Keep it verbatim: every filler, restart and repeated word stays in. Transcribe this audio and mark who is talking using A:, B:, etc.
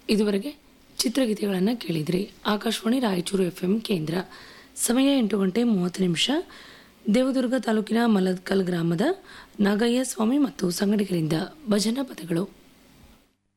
A: ಇದುವರೆಗೆ ಚಿತ್ರಗೀತೆಗಳನ್ನು ಕೇಳಿದ್ರಿ. ಆಕಾಶವಾಣಿ ರಾಯಚೂರು ಎಫ್ ಎಂ ಕೇಂದ್ರ. ಸಮಯ ಎಂಟು ಗಂಟೆ ಮೂವತ್ತು ನಿಮಿಷ. ದೇವದುರ್ಗ ತಾಲೂಕಿನ ಮಲದ್ಕಲ್ ಗ್ರಾಮದ ನಾಗಯ್ಯ ಸ್ವಾಮಿ ಮತ್ತು ಸಂಗಡಿಗರಿಂದ ಭಜನಾ ಪದಗಳು.